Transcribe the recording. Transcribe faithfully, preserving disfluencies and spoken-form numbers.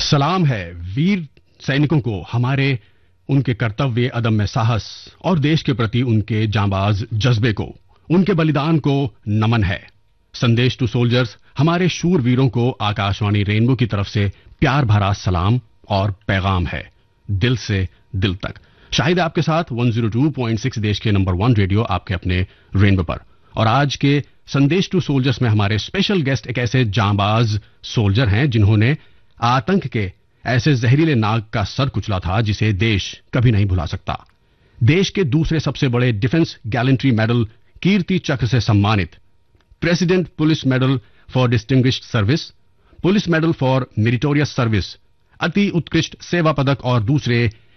सलाम है वीर सैनिकों को, हमारे उनके कर्तव्य, अदम्य साहस और देश के प्रति उनके जांबाज जज्बे को, उनके बलिदान को नमन है। संदेश टू सोल्जर्स हमारे शूर वीरों को आकाशवाणी रेनबो की तरफ से प्यार भरा सलाम और पैगाम है, दिल से दिल तक। शाहिद आपके साथ एक सौ दो पॉइंट छह देश के नंबर वन रेडियो आपके अपने रेनबो पर। और आज के संदेश टू सोल्जर्स में हमारे स्पेशल गेस्ट एक ऐसे जांबाज सोल्जर हैं जिन्होंने आतंक के ऐसे जहरीले नाग का सर कुचला था जिसे देश कभी नहीं भुला सकता। देश के दूसरे सबसे बड़े डिफेंस गैलेंट्री मेडल कीर्ति चक्र से सम्मानित, president police medal for distinguished service, police medal for meritorious service, अति उत्कृष्ट सेवा पदक और दूसरे